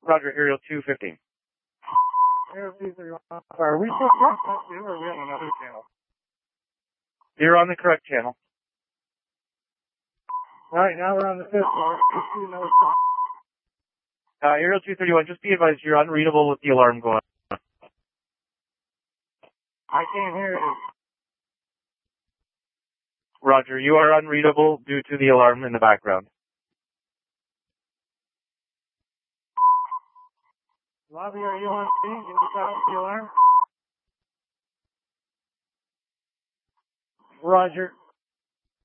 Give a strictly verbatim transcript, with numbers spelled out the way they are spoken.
Roger, Aerial two fifteen. Aerial two thirty-one. Are we still broadcast you, or are we on another channel? You're on the correct channel. Alright, now we're on the fifth floor. Uh, Aerial two thirty-one, just be advised you're unreadable with the alarm going on. I can't hear it. Roger, you are unreadable due to the alarm in the background. Lobby, are you on scene? Can you cut off the alarm? Roger.